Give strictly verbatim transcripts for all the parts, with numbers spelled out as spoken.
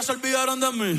se olvidaron de mí.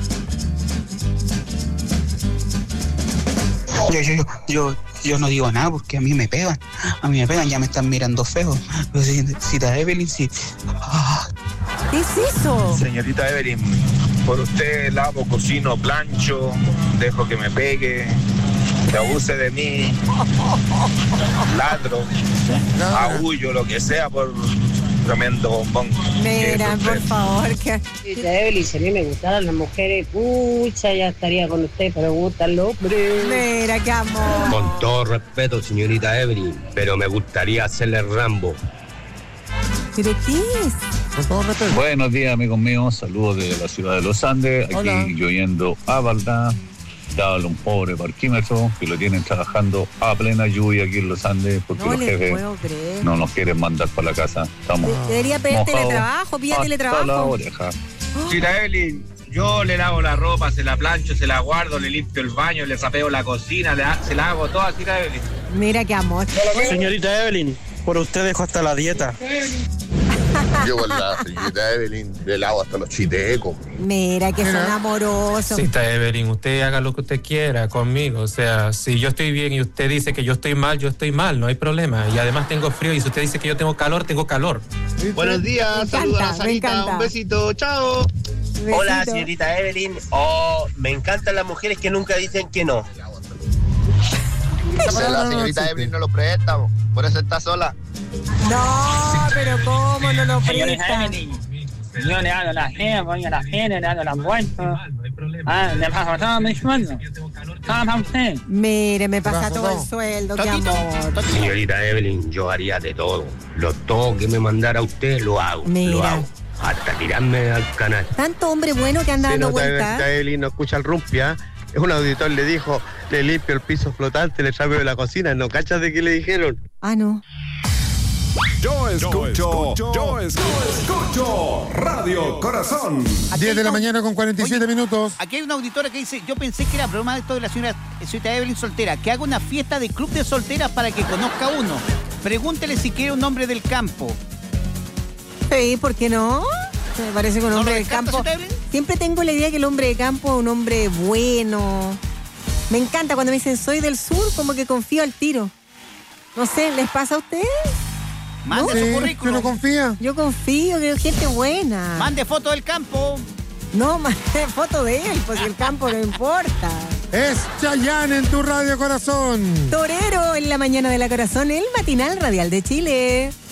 Yo, yo, yo, yo, yo no digo nada porque a mí me pegan. A mí me pegan, ya me están mirando feo. Señorita Evelyn, sí. Ah. ¿Qué es eso? Señorita Evelyn, por usted lavo, cocino, plancho, dejo que me pegue, que abuse de mí, ladro, agullo, lo que sea por tremendo bombón. Mira, por favor, que... Evelyn, si a mí me gustaran las mujeres, pucha, ya estaría con usted, pero me gustan los hombres. Mira, qué amor. Con todo respeto, señorita Evelyn, pero me gustaría hacerle Rambo. ¿Pero qué es? Con todo respeto. Buenos días, amigos míos. Saludos de la ciudad de los Andes. Aquí Hola. lloviendo a Valdá. Dale un pobre parquímetro que lo tienen trabajando a plena lluvia aquí en los Andes porque No los les jefes puedo creer. no nos quieren mandar para la casa. Estamos De- Debería pedir mojados teletrabajo, pida hasta teletrabajo. la oreja. Señorita Evelyn, yo le lavo la ropa, se la plancho, se la guardo, le limpio el baño, le sapeo la cocina, le, se la hago toda, señorita Evelyn. Mira qué amor. Señorita Evelyn, por usted dejo hasta la dieta. Yo con la señorita Evelyn le lavo hasta los chitecos. Mira que son Mira. amorosos. Sí, está Evelyn, usted haga lo que usted quiera conmigo, o sea, si yo estoy bien y usted dice que yo estoy mal, yo estoy mal, no hay problema, y además tengo frío, y si usted dice que yo tengo calor, tengo calor. Buenos Me encanta, saludos a la me Sarita, encanta. un besito, chao. Besito. Hola, señorita Evelyn. Oh, me encantan las mujeres que nunca dicen que no. Esa La señorita Evelyn no lo presta, por eso está sola. No, pero ¿cómo no lo presta? Yo le hago la cena, pongo la cena, le hago la vuelta. Ah, le paso todo mi sueldo. Todo para usted. Mire, me pasa Brazo, todo el todo. sueldo, qué Totito, amor. Señorita Evelyn, yo haría de todo. Lo todo que me mandara usted, lo hago. Mira. Lo hago. Hasta tirarme al canal. Tanto hombre bueno que anda dando vueltas. Evelyn no escucha el rumpia. Un auditor le dijo, le limpio el piso flotante, le trapeo la cocina. ¿No cachas de qué le dijeron? Ah, no. Yo escucho, yo escucho, escucho Radio Corazón. diez de la mañana con cuarenta y siete Oye, minutos. Aquí hay una auditora que dice, yo pensé que era broma esto de la señora, señorita Evelyn soltera, que haga una fiesta de club de solteras para que conozca a uno. Pregúntele si quiere un hombre del campo. Sí, ¿por qué no? Me parece que un ¿No hombre lo de descarta, campo... señorita Evelyn? Siempre tengo la idea que el hombre de campo es un hombre bueno. Me encanta cuando me dicen soy del sur, como que confío al tiro. No sé, ¿les pasa a ustedes? Mande Sí, su ¿tú currículum. no confías? Yo confío, que es gente buena. Mande foto del campo. No, mande foto de él, porque el campo no importa. Es Chayanne en tu Radio Corazón. Torero en la mañana de la Corazón, el matinal radial de Chile.